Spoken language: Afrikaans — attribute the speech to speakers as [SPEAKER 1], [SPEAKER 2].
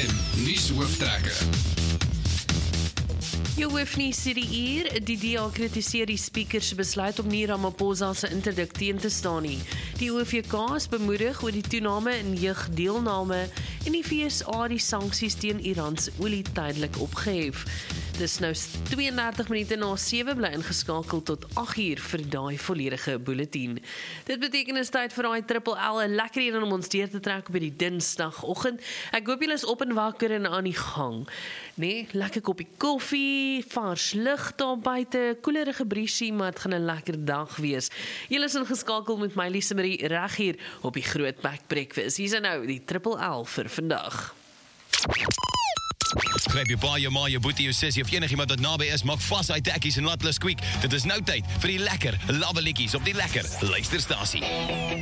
[SPEAKER 1] FM nuushooftrekker.
[SPEAKER 2] Jou hoofnuus hierdie uur, die DA kritiseer die speaker se besluit om nie Ramaphosa se interdik teen te staan nie. Die OVK is bemoedig oor die toename in jeugdeelname en die FSA die sanksies teen Iran se olie tydelik opgehef. Dis nou 32 minute na 7, bly ingeskakel tot 8 uur vir daai volledige bulletin. Dit beteken is tyd vir daai triple L, 'n lekker een om ons deur te trek op hierdie Dinsdagoggend. Ek hoop julle is op en wakker en aan die gang. Nee, lekker koppie koffie, vars lug daar buite, koelerige briesie, maar dit gaan 'n lekker dag wees. Julle is ingeskakel met my Lise Marie reg hier op die Groot Back Breakfast. Hier is nou die triple L vir vandag.
[SPEAKER 3] Gryp jou pa, jou ma, jou boetie, jou sussie of enigiemand wat naby is, maak vas uit tekkies en laat hulle squeak. Dit is nou tyd vir die lekker lawwe liedjies op die lekker luisterstasie.